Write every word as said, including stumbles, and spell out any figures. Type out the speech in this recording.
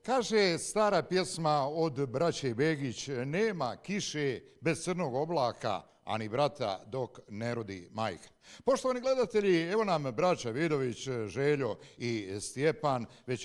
Kaže stara pjesma od braće Begić, nema kiše bez crnog oblaka, ani brata dok ne rodi majka. Poštovani gledatelji, evo nam braća Vidović, Željo i Stjepan, već